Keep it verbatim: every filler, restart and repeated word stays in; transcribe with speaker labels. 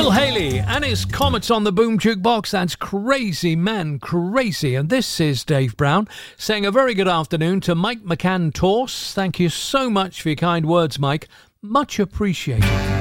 Speaker 1: Bill Haley and his Comets on the Boom Jukebox. That's crazy, man, crazy. And this is Dave Brown saying a very good afternoon to Mike McCann Torse. Thank you so much for your kind words, Mike. Much appreciated.